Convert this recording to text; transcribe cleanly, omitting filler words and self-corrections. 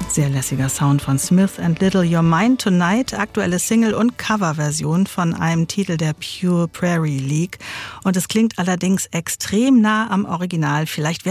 Sehr lässiger Sound von Smith & Little, You're Mine Tonight, aktuelle Single- und Coverversion von einem Titel der Pure Prairie League. Und es klingt allerdings extrem nah am Original. Vielleicht